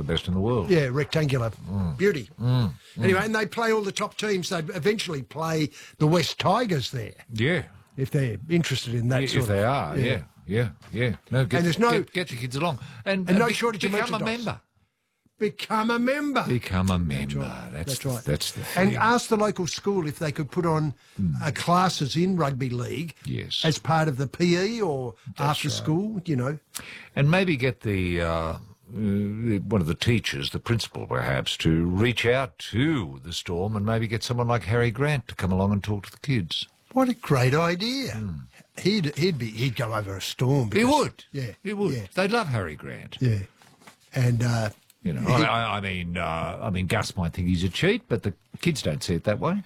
of the best in the world. Yeah, rectangular beauty. Anyway, and they play all the top teams. They eventually play the West Tigers there. Yeah. If they're interested in that sort if they are, yeah. No, get the kids along. And no shortage of become a merchandise. member. Become a member. Become a member. That's right. That's the thing. And ask the local school if they could put on classes in rugby league as part of the PE or after school, you know. And maybe get the one of the teachers, the principal perhaps, to reach out to the Storm and maybe get someone like Harry Grant to come along and talk to the kids. What a great idea. He'd go over a Storm. He would. Yeah. He would. Yeah. They'd love Harry Grant. Yeah. And you know, I mean, Gus might think he's a cheat, but the kids don't see it that way.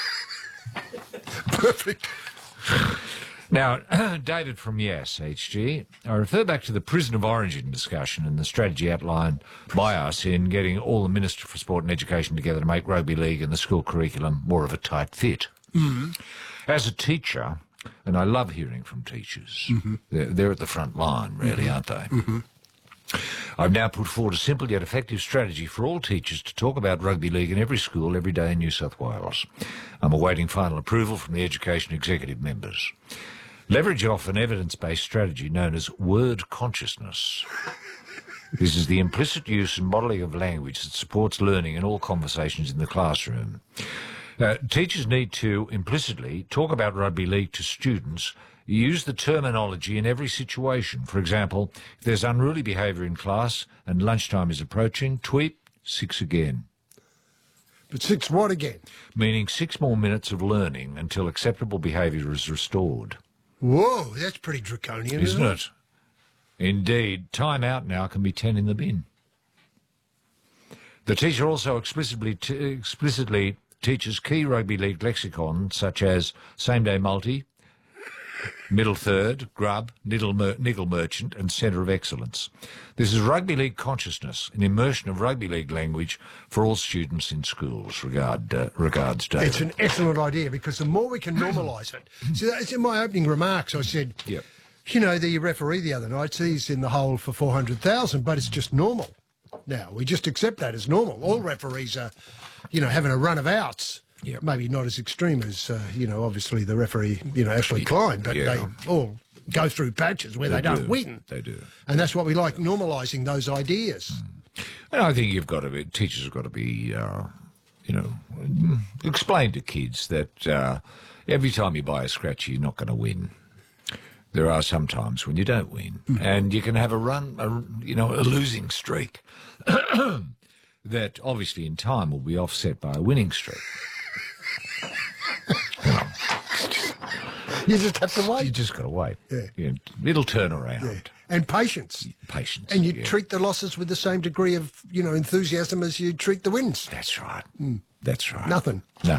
Perfect. Now, David from Yes, HG, I refer back to the Prison of Origin discussion and the strategy outlined by us in getting all the Minister for Sport and Education together to make rugby league and the school curriculum more of a tight fit. As a teacher, and I love hearing from teachers, they're at the front line, really, aren't they? I've now put forward a simple yet effective strategy for all teachers to talk about rugby league in every school every day in New South Wales. I'm awaiting final approval from the Education Executive members. Leverage off an evidence-based strategy known as word consciousness. This is the implicit use and modelling of language that supports learning in all conversations in the classroom. Teachers need to implicitly talk about rugby league to students. Use the terminology in every situation. For example, if there's unruly behaviour in class and lunchtime is approaching, tweet 6 again. But 6 what again? Meaning 6 more minutes of learning until acceptable behaviour is restored. Whoa, that's pretty draconian, isn't it? Indeed, time out now can be 10 in the bin. The teacher also explicitly teaches key rugby league lexicon such as same-day multi, middle third, grub, niggle merchant and centre of excellence. This is rugby league consciousness, an immersion of rugby league language for all students in schools. Regards, David. It's an excellent idea because the more we can normalise it. So that's in my opening remarks. I said, you know, the referee the other night, he's in the hole for 400,000, but it's just normal. Now, we just accept that as normal. All referees are, you know, having a run of outs. Yep. Maybe not as extreme as, you know, obviously the referee, you know, Ashley Klein, but they all go through patches where they don't win. They do. And that's what we like, normalising those ideas. And I think teachers have got to be, you know, explain to kids that every time you buy a scratchy, you're not going to win. There are some times when you don't win. And you can have a losing streak that obviously in time will be offset by a winning streak. You just have to wait. You just got to wait. Yeah. It'll turn around. Yeah. And patience. Patience. And you treat the losses with the same degree of, you know, enthusiasm as you treat the wins. That's right. That's right. Nothing. No.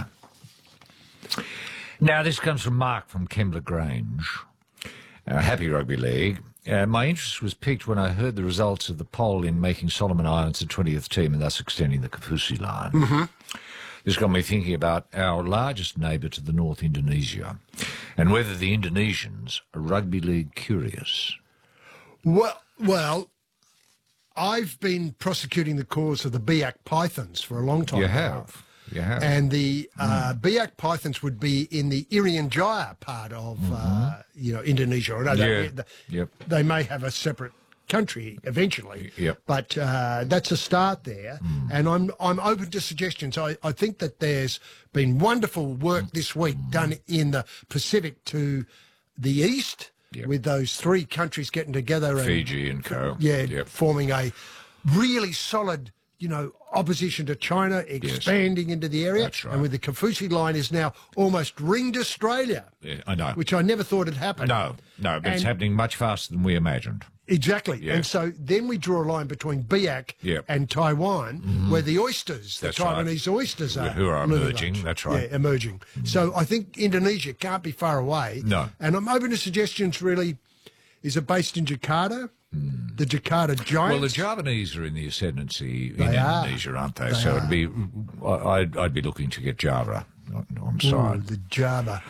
Now, this comes from Mark from Kembla Grange. Happy Rugby League. My interest was piqued when I heard the results of the poll in making Solomon Islands the 20th team and thus extending the Kafusi line. This got me thinking about our largest neighbour to the north, Indonesia, and whether the Indonesians are rugby league curious. Well, I've been prosecuting the cause of the Biak Pythons for a long time. You have. And the Biak Pythons would be in the Irian Jaya part of, you know, Indonesia. Or they may have a separate country eventually, but that's a start there. And I'm open to suggestions. I think that there's been wonderful work this week done in the Pacific to the east with those 3 countries getting together. Fiji and Co. Forming a really solid, you know, opposition to China, expanding into the area. That's right. And with the Kafusi line is now almost ringed Australia. Yeah, I know. Which I never thought had happened. No, but it's happening much faster than we imagined. Exactly. Yeah. And so then we draw a line between Biak and Taiwan, where the oysters, the Taiwanese oysters are. Who are emerging, that's right. Yeah, emerging. So I think Indonesia can't be far away. No. And I'm open to suggestions, really. Is it based in Jakarta? The Jakarta Giants? Well, the Javanese are in the ascendancy in Indonesia, aren't they? So it'd be, I'd be looking to get Java on side. The Java.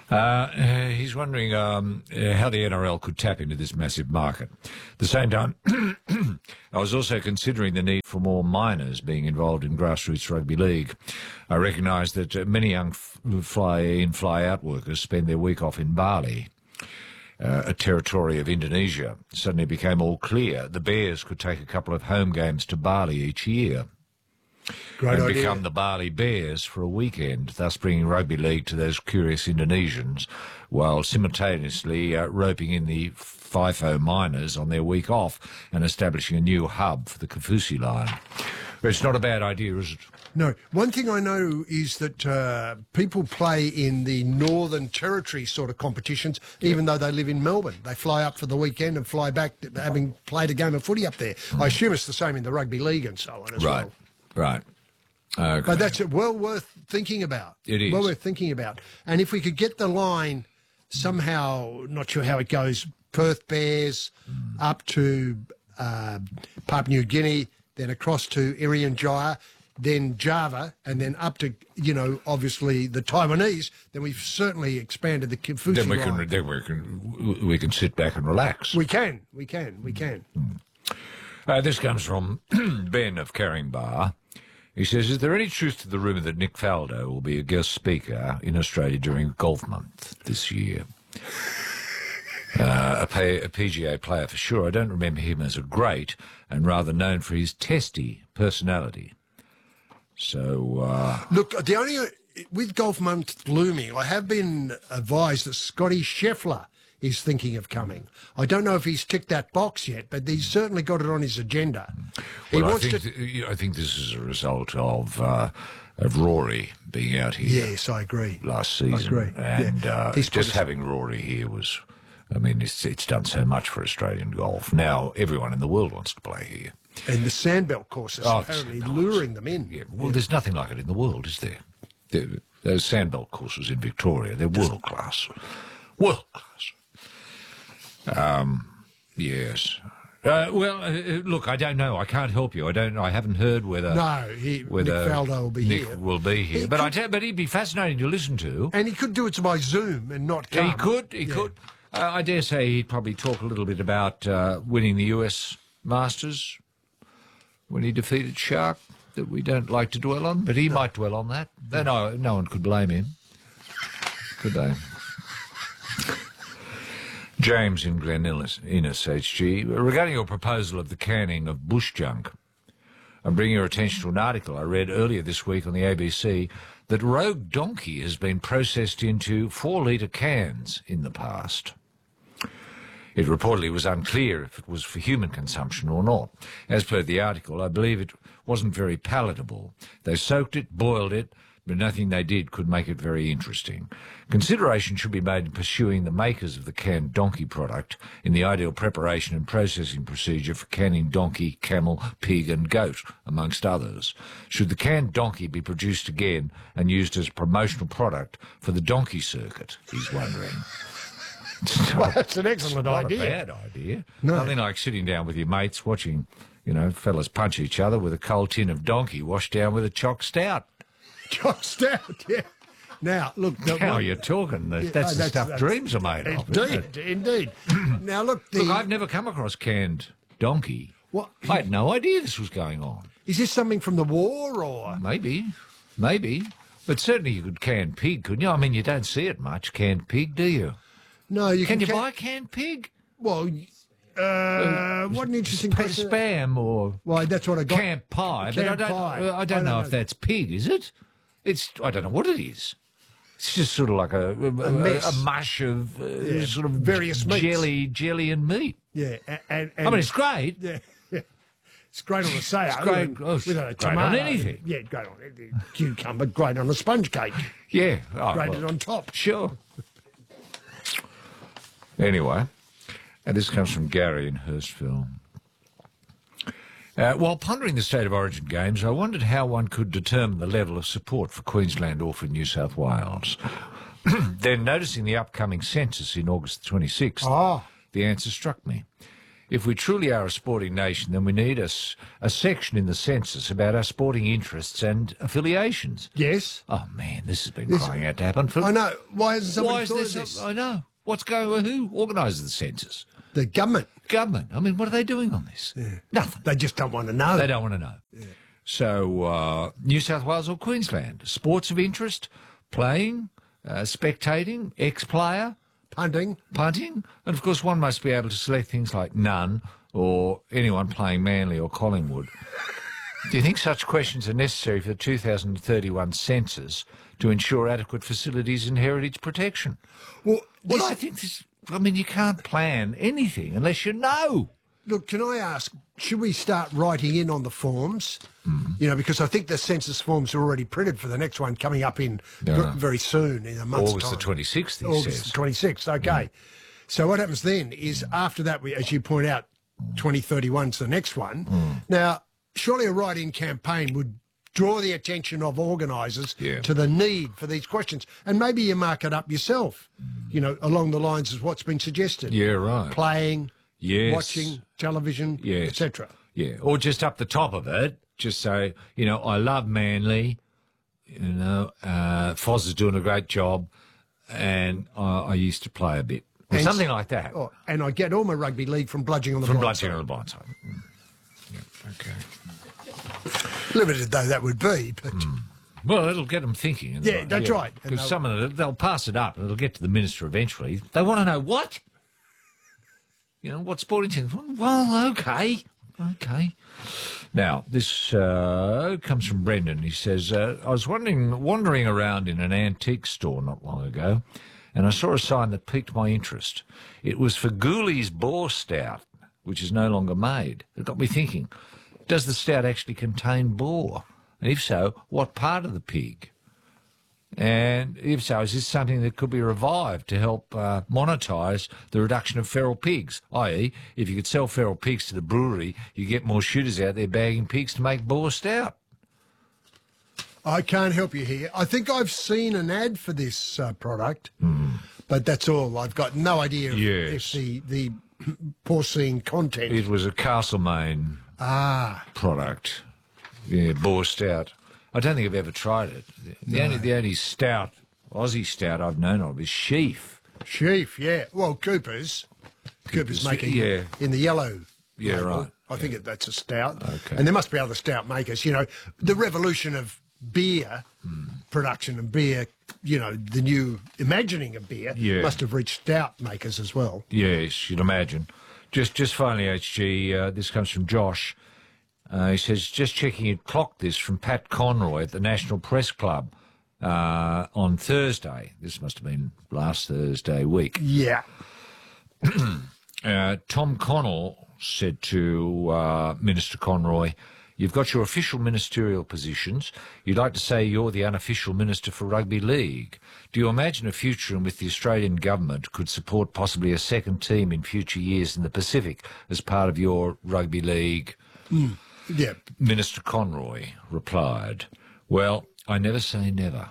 He's wondering how the NRL could tap into this massive market. At the same time, I was also considering the need for more minors being involved in grassroots rugby league. I recognise that many young fly-in, fly-out workers spend their week off in Bali, a territory of Indonesia. Suddenly it became all clear the Bears could take a couple of home games to Bali each year. Great and idea. Become the Bali Bears for a weekend, thus bringing rugby league to those curious Indonesians, while simultaneously roping in the FIFO miners on their week off and establishing a new hub for the Kafusi line. It's not a bad idea, is it? No. One thing I know is that people play in the Northern Territory sort of competitions, even though they live in Melbourne. They fly up for the weekend and fly back, having played a game of footy up there. I assume it's the same in the rugby league and so on as well. Right. Okay. But that's well worth thinking about. It is. Well worth thinking about. And if we could get the line somehow, not sure how it goes, Perth Bears up to Papua New Guinea, then across to Irian Jaya, then Java, and then up to, obviously the Taiwanese, then we've certainly expanded the Kafusi line. Then we can sit back and relax. We can. This comes from Ben of Caringbah. He says, is there any truth to the rumour that Nick Faldo will be a guest speaker in Australia during Golf Month this year? A PGA player for sure. I don't remember him as a great and rather known for his testy personality. So... Look, the only... With Golf Month looming, I have been advised that Scotty Scheffler is thinking of coming. I don't know if he's ticked that box yet, but he's certainly got it on his agenda. I think this is a result of Rory being out here. Yes, I agree. Last season. I agree. And just having Rory here was... I mean, it's done so much for Australian golf. Now everyone in the world wants to play here. And the Sandbelt courses apparently luring them in. Yeah, well, there's nothing like it in the world, is there? Those Sandbelt courses in Victoria, they're world class. World class. Yes. Look, I don't know. I can't help you. I haven't heard whether Nick Faldo will be here. Nick will be here, but he'd be fascinating to listen to. And he could do it by Zoom and not come. He could. I dare say he'd probably talk a little bit about winning the US Masters when he defeated Shark, that we don't like to dwell on, but he might dwell on that. No one could blame him, could they? James in Glen Innes, HG. Regarding your proposal of the canning of bush junk, I'm bringing your attention to an article I read earlier this week on the ABC that Rogue Donkey has been processed into 4-litre cans in the past. It reportedly was unclear if it was for human consumption or not. As per the article, I believe it wasn't very palatable. They soaked it, boiled it, but nothing they did could make it very interesting. Consideration should be made in pursuing the makers of the canned donkey product in the ideal preparation and processing procedure for canning donkey, camel, pig and goat, amongst others. Should the canned donkey be produced again and used as a promotional product for the donkey circuit, he's wondering. Well, that's an excellent idea. Not a bad idea. No. Nothing like sitting down with your mates watching, fellas punch each other with a cold tin of donkey washed down with a choc stout. Choc stout, yeah. Now, look... Now you're talking. That's the stuff dreams are made of. Indeed. Now, look... Look, I've never come across canned donkey. What? I had no idea this was going on. Is this something from the war, or...? Maybe. But certainly you could can pig, couldn't you? I mean, you don't see it much, canned pig, do you? No, you can you buy canned pig? Well, what an interesting question. Spam or... Well, that's what I got. Canned pie. But I don't know if that's pig, is it? I don't know what it is. It's just sort of like a mush of sort of various jelly and meat. Yeah, and I mean, it's great. Yeah. It's great on a sail. It's great, with a tomato. Great on anything. Yeah, great on cucumber, great on a sponge cake. Yeah. Grated on top. Sure. Anyway, and this comes from Gary in Hurstville. While pondering the State of Origin games, I wondered how one could determine the level of support for Queensland or for New South Wales. Then, noticing the upcoming census in August 26th, the answer struck me. if we truly are a sporting nation, then we need a section in the census about our sporting interests and affiliations. Yes. Oh, man, this has been crying out to happen. I know. Why hasn't somebody thought of this? I know. What's going on? Who organises the census? The government. Government. I mean, what are they doing on this? Yeah. Nothing. They just don't want to know. They don't want to know. Yeah. So, New South Wales or Queensland, sports of interest, playing, spectating, ex-player, punting, and of course one must be able to select things like none or anyone playing Manly or Collingwood. Do you think such questions are necessary for the 2031 census to ensure adequate facilities and heritage protection? Well, I think this... I mean, you can't plan anything unless you know. Look, can I ask, should we start writing in on the forms? You know, because I think the census forms are already printed for the next one coming up in very soon, in a month's time. August the 26th, he August says. the 26th, okay. So what happens then is after that, as you point out, 2031's the next one. Now, surely a write-in campaign would draw the attention of organisers to the need for these questions. And maybe you mark it up yourself, you know, along the lines of what's been suggested. Yeah, right. Playing, watching television, etc. Yeah, or just up the top of it, just say, you know, I love Manly, you know, Foz is doing a great job, and I used to play a bit. Or something like that. Oh, and I get all my rugby league from bludgeoning on the blind side. From bludgeoning on the blind side. Yeah, okay. Limited though that would be, but... Well, it'll get them thinking. Yeah, that's right. Because some of them, they'll pass it up and it'll get to the minister eventually. They want to know what? You know, what sporting teams? Well, okay. Now, this comes from Brendan. He says, I was wandering around in an antique store not long ago, and I saw a sign that piqued my interest. It was for Gooley's Boar Stout, which is no longer made. It got me thinking, does the stout actually contain boar? And if so, what part of the pig? And if so, is this something that could be revived to help monetise the reduction of feral pigs? I.e., if you could sell feral pigs to the brewery, you get more shooters out there bagging pigs to make boar stout. I can't help you here. I think I've seen an ad for this product, but that's all. I've got no idea if the porcine content... It was a Castlemaine product. Yeah, boar stout. I don't think I've ever tried it. The only stout, Aussie stout I've known of is Sheaf. Sheaf, yeah. Well, Cooper's making in the yellow. Yeah, label. right. I think that's a stout. Okay. And there must be other stout makers. You know, the revolution of beer production and beer, you know, the new imagining of beer must have reached stout makers as well. Yes, you'd imagine. Just finally, HG, this comes from Josh. He says, just checking it, clocked this from Pat Conroy at the National Press Club on Thursday. This must have been last Thursday week. Yeah. Tom Connell said to Minister Conroy, you've got your official ministerial positions. You'd like to say you're the unofficial Minister for Rugby League. Do you imagine a future in which the Australian government could support possibly a second team in future years in the Pacific as part of your Rugby League? Yeah. Minister Conroy replied, well, I never say never.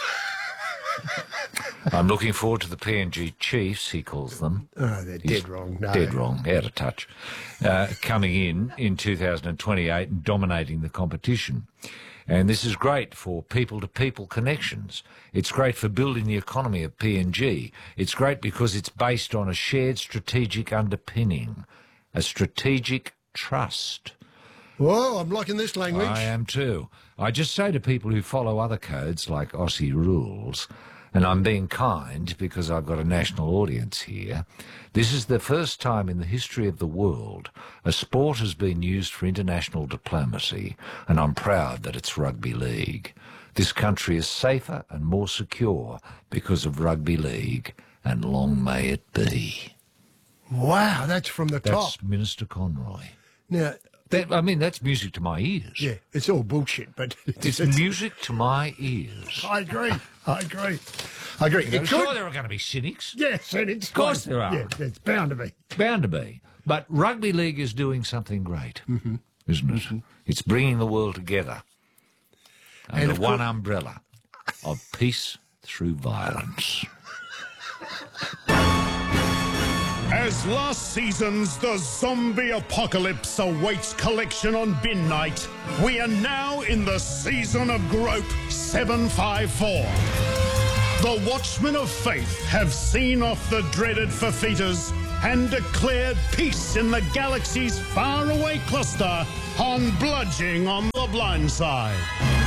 I'm looking forward to the PNG Chiefs, he calls them. Oh, they're dead wrong. No. Dead wrong, out of touch. Coming in 2028 and dominating the competition. And this is great for people-to-people connections. It's great for building the economy of PNG. It's great because it's based on a shared strategic underpinning, a strategic trust. Whoa, I'm liking this language. I am too. I just say to people who follow other codes like Aussie rules, and I'm being kind because I've got a national audience here, this is the first time in the history of the world a sport has been used for international diplomacy, and I'm proud that it's rugby league. This country is safer and more secure because of rugby league, and long may it be. Wow, that's from the top. That's Minister Conroy. Now... that's music to my ears. Yeah, it's all bullshit, but... It's music to my ears. I agree. Sure, there are going to be cynics. Yeah, cynics. Of course there are. Yeah, it's bound to be. Bound to be. But rugby league is doing something great, isn't it? It's bringing the world together under one umbrella of peace through violence. As last season's The Zombie Apocalypse awaits collection on bin night, we are now in the season of Grope 754. The Watchmen of Faith have seen off the dreaded Fafitas and declared peace in the galaxy's faraway cluster on Bludging on the Blind Side.